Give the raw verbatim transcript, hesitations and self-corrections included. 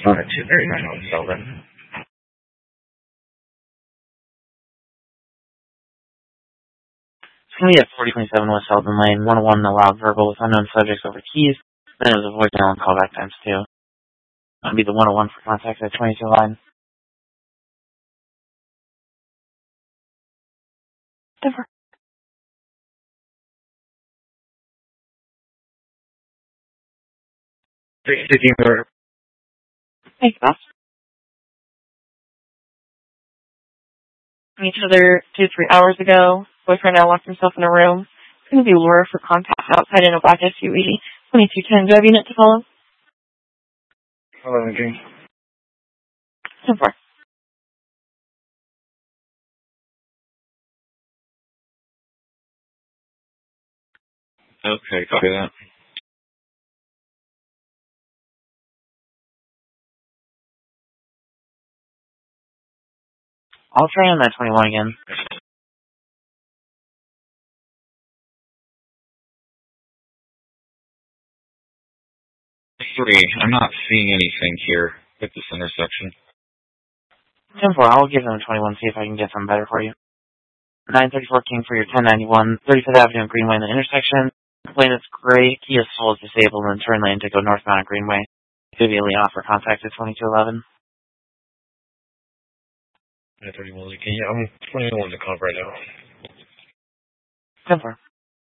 Uh, two thirty-nine West Selden. It's going to be at forty twenty-seven West Selden Lane, one oh one allowed verbal with unknown subjects over keys. Then it was a voicemail and callback times two. That'll be the one oh one for contact at twenty-two line. Denver. Speaking for Hey, boss. Each other two, three hours ago. Boyfriend now locked himself in a room. It's going to be Laura for contact outside in a black S U V. twenty-two ten. Do I have unit to follow? Hello, King. ten four. Okay, copy that. I'll try on that twenty-one again. Three, I'm not seeing anything here at this intersection. ten four. I'll give them a twenty-one, see if I can get something better for you. nine thirty-four King for your ten ninety-one. thirty-fifth Avenue and Greenway in the intersection. Lane is gray. Kia Soul is disabled and turn lane to go northbound at Greenway. Immediately offer contact at twenty-two eleven. nine thirty-one, yeah, I'm twenty-one to comp right now. ten four.